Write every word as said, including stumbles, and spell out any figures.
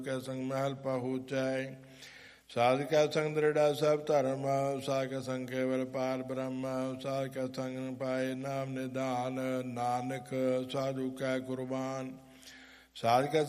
ਕੈ ਸੰਗ ਮਹਿਲ ਪਹੁੰਚੈ। ਸਾਧ ਕੈ ਸੰਗ ਦ੍ਰਿੜਾ ਸਭ ਧਰਮ, ਸਾਧ ਕੈ ਸੰਗ ਕੇਵਲ ਪਾਰ ਬ੍ਰਹਮ। ਸਾਧ ਕੈ ਸੰਗ ਪਾਏ ਨਾਮ ਨਿਧਾਨ, ਨਾਨਕ ਸਾਧੂ ਕੈ ਕੁਰਬਾਨ। ਸਾਧ ਕੈ